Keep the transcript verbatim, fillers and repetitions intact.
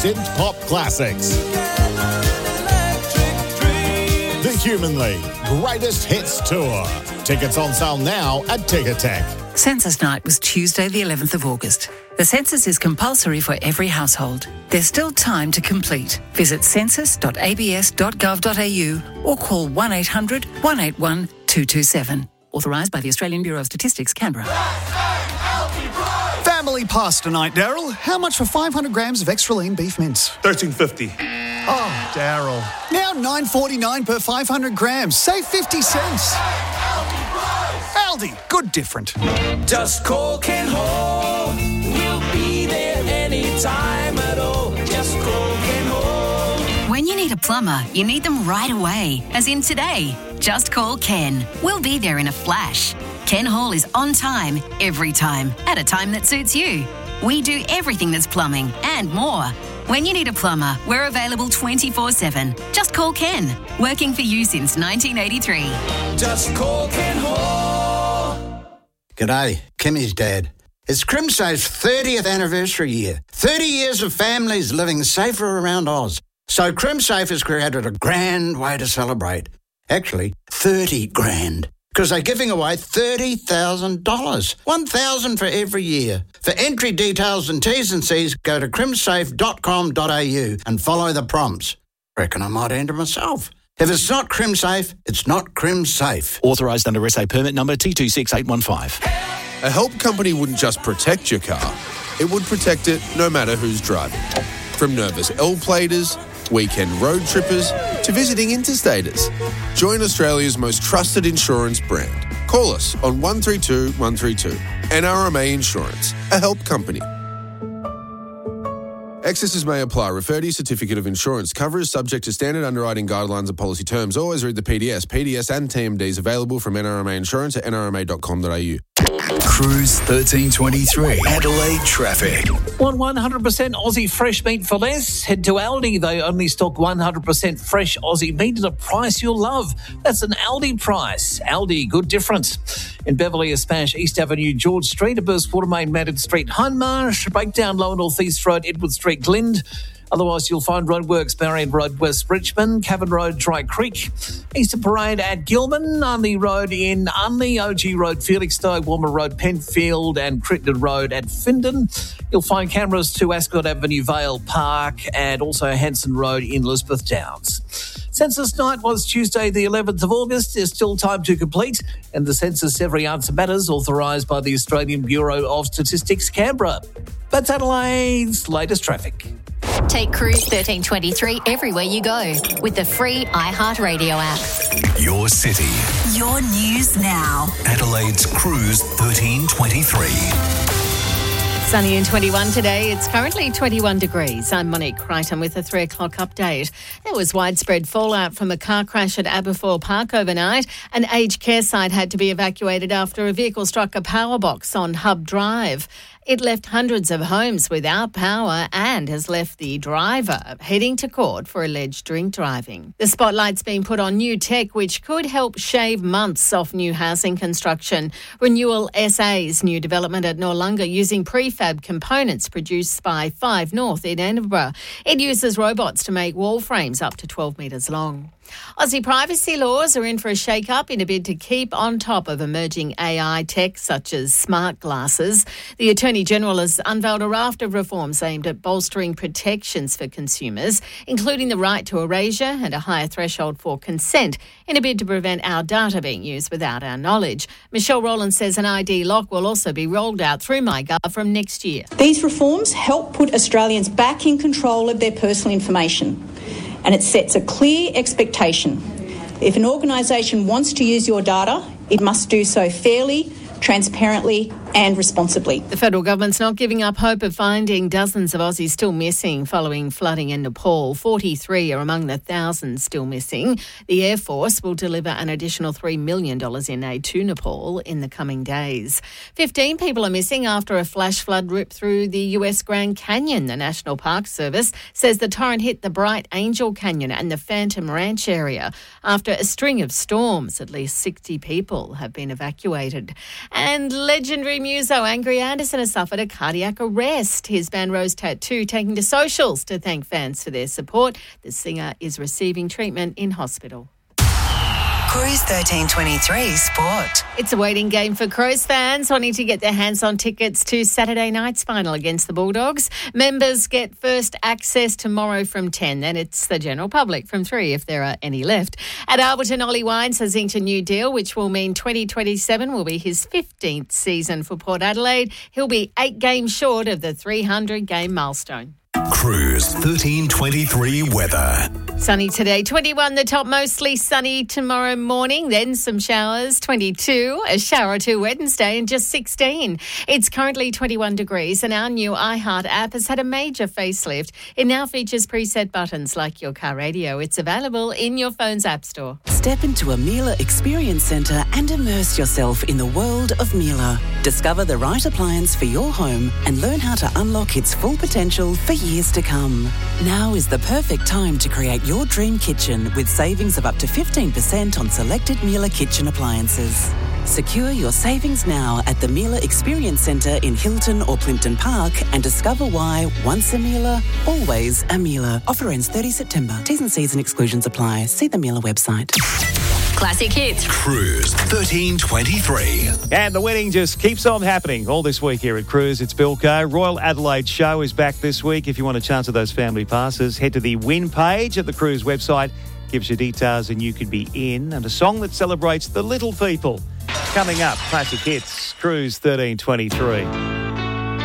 Synth pop classics. The Human League Greatest Hits Tour. Tickets on sale now at Ticketek. Census Night was Tuesday the eleventh of August. The census is compulsory for every household. There's still time to complete. Visit census dot a b s dot gov dot a u or call one eight hundred one eight one two two seven. Authorised by the Australian Bureau of Statistics, Canberra. Family pasta night, Daryl. How much for five hundred grams of extra lean beef mince? thirteen fifty. Oh, Daryl. Now nine forty-nine per five hundred grams. Save fifty cents. Aldi, good different. Just call Ken Hall. We'll be there anytime at all. Just call Ken Hall. When you need a plumber, you need them right away, as in today. Just call Ken. We'll be there in a flash. Ken Hall is on time, every time, at a time that suits you. We do everything that's plumbing and more. When you need a plumber, we're available twenty-four seven. Just call Ken. Working for you since nineteen eighty-three. Just call Ken Hall. G'day, Kimmy's dad. It's CrimSafe's thirtieth anniversary year. thirty years of families living safer around Oz. So CrimSafe has created a grand way to celebrate. Actually, thirty grand. Because they're giving away thirty thousand dollars. one thousand dollars for every year. For entry details and T's and C's, go to crimsafe dot com dot a u and follow the prompts. Reckon I might enter myself. If it's not CrimSafe, it's not CrimSafe. Authorised under S A permit number T two six eight one five. A help company wouldn't just protect your car, it would protect it no matter who's driving. From nervous L-platers, weekend road trippers, to visiting interstaters. Join Australia's most trusted insurance brand. Call us on one three two one three two. N R M A Insurance, a help company. Excesses may apply. Refer to your certificate of insurance. Cover is subject to standard underwriting guidelines and policy terms. Always read the P D S. P D S and T M Ds available from N R M A Insurance at n r m a dot com dot a u. Cruise thirteen twenty-three. Adelaide traffic. Want one hundred percent Aussie fresh meat for less? Head to Aldi. They only stock one hundred percent fresh Aussie meat at a price you'll love. That's an Aldi price. Aldi, good difference. In Beverley, Aspash, East Avenue, George Street, Abers, Watermain, Madden Street, Hindmarsh, Breakdown, Lower North East Road, Edward Street, Glynde. Otherwise, you'll find roadworks, Marion Road, West Richmond, Cavan Road, Dry Creek, Easter Parade at Gilman, Unley Road in Unley, O G Road, Felixstowe, Walmer Road, Penfield and Crittenden Road at Findon. You'll find cameras to Ascot Avenue, Vale Park and also Hanson Road in Elizabeth Downs. Census night was Tuesday the eleventh of August. There's still time to complete and the census Every Answer Matters, authorised by the Australian Bureau of Statistics, Canberra. That's Adelaide's latest traffic. Take Cruise thirteen twenty-three everywhere you go with the free iHeartRadio app. Your city. Your news now. Adelaide's Cruise thirteen twenty-three. Sunny and twenty-one today. It's currently twenty-one degrees. I'm Monique Crichton with a three o'clock update. There was widespread fallout from a car crash at Aberfoyle Park overnight. An aged care site had to be evacuated after a vehicle struck a power box on Hub Drive. It left hundreds of homes without power and has left the driver heading to court for alleged drink driving. The spotlight's been put on new tech which could help shave months off new housing construction. Renewal S A's new development at Noarlunga using prefab components produced by Five North in Edinburgh. It uses robots to make wall frames up to twelve metres long. Aussie privacy laws are in for a shake-up in a bid to keep on top of emerging A I tech such as smart glasses. The Attorney-General has unveiled a raft of reforms aimed at bolstering protections for consumers, including the right to erasure and a higher threshold for consent in a bid to prevent our data being used without our knowledge. Michelle Rowland says an I D lock will also be rolled out through MyGov from next year. These reforms help put Australians back in control of their personal information. And it sets a clear expectation. If an organisation wants to use your data, it must do so fairly, transparently and responsibly. The federal government's not giving up hope of finding dozens of Aussies still missing following flooding in Nepal. forty-three are among the thousands still missing. The Air Force will deliver an additional three million dollars in aid to Nepal in the coming days. fifteen people are missing after a flash flood ripped through the U S Grand Canyon. The National Park Service says the torrent hit the Bright Angel Canyon and the Phantom Ranch area. After a string of storms, at least sixty people have been evacuated. And legendary muso Angry Anderson has suffered a cardiac arrest. His band Rose Tattoo taking to socials to thank fans for their support. The singer is receiving treatment in hospital. Cruise thirteen twenty-three Sport. It's a waiting game for Crows fans wanting to get their hands on tickets to Saturday night's final against the Bulldogs. Members get first access tomorrow from ten. Then it's the general public from three if there are any left. At Alberton, Ollie Wines has inked a new deal, which will mean twenty twenty-seven will be his fifteenth season for Port Adelaide. He'll be eight games short of the three hundred game milestone. Cruise thirteen twenty-three weather. Sunny today, twenty-one the top, mostly sunny tomorrow morning, then some showers, twenty-two, a shower or two Wednesday and just sixteen. It's currently twenty-one degrees and our new iHeart app has had a major facelift. It now features preset buttons like your car radio. It's available in your phone's app store. Step into a Miele Experience Centre and immerse yourself in the world of Miele. Discover the right appliance for your home and learn how to unlock its full potential for years to come. Now is the perfect time to create your dream kitchen with savings of up to fifteen percent on selected Miele kitchen appliances. Secure your savings now at the Miele Experience Centre in Hilton or Plimpton Park and discover why once a Miele, always a Miele. Offer ends thirtieth September. T's and C's and exclusions apply. See the Miele website. Classic hits. Cruise thirteen twenty-three. And the winning just keeps on happening all this week here at Cruise. It's Bilko. Royal Adelaide Show is back this week. If you want a chance of those family passes, head to the win page at the Cruise website. Gives you details and you could be in. And a song that celebrates the little people. Coming up, Classic Hits, Cruise thirteen twenty-three.